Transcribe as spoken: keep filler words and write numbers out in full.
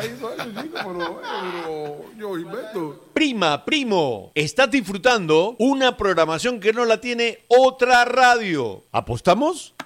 hizo eso, chico, pero, pero yo invento. Prima, primo, estás disfrutando una programación que no la tiene otra radio. ¿Apostamos?